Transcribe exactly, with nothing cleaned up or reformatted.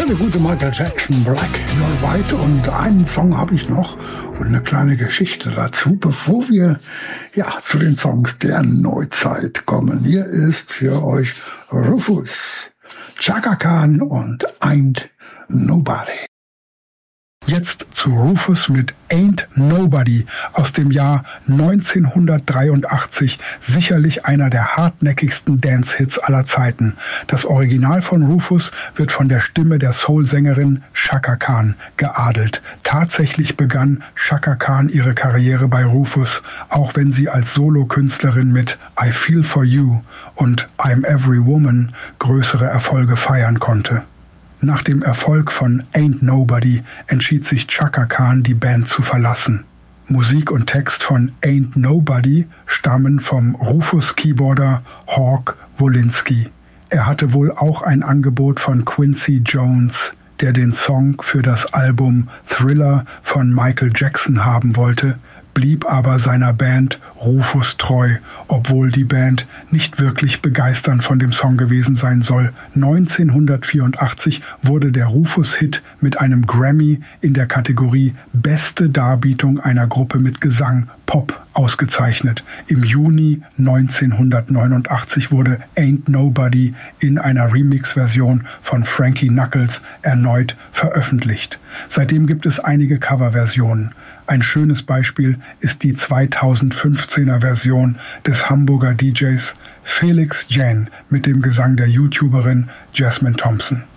der gute Michael Jackson, Black, You're White. Und einen Song habe ich noch und eine kleine Geschichte dazu, bevor wir ja zu den Songs der Neuzeit kommen. Hier ist für euch Rufus, Chaka Khan und Ain't Nobody. Jetzt zu Rufus mit Ain't Nobody aus dem Jahr neunzehnhundertdreiundachtzig, sicherlich einer der hartnäckigsten Dance-Hits aller Zeiten. Das Original von Rufus wird von der Stimme der Soul-Sängerin Chaka Khan geadelt. Tatsächlich begann Chaka Khan ihre Karriere bei Rufus, auch wenn sie als Solokünstlerin mit I Feel For You und I'm Every Woman größere Erfolge feiern konnte. Nach dem Erfolg von Ain't Nobody entschied sich Chaka Khan, die Band zu verlassen. Musik und Text von Ain't Nobody stammen vom Rufus-Keyboarder Hawk Wolinski. Er hatte wohl auch ein Angebot von Quincy Jones, der den Song für das Album Thriller von Michael Jackson haben wollte, blieb aber seiner Band Rufus treu, obwohl die Band nicht wirklich begeisternd von dem Song gewesen sein soll. neunzehnhundertvierundachtzig wurde der Rufus-Hit mit einem Grammy in der Kategorie Beste Darbietung einer Gruppe mit Gesang Pop ausgezeichnet. Im Juni neunzehnhundertneunundachtzig wurde Ain't Nobody in einer Remix-Version von Frankie Knuckles erneut veröffentlicht. Seitdem gibt es einige Coverversionen. Ein schönes Beispiel ist die zweitausendfünfzehner Version des Hamburger D Js Felix Jan mit dem Gesang der YouTuberin Jasmine Thompson.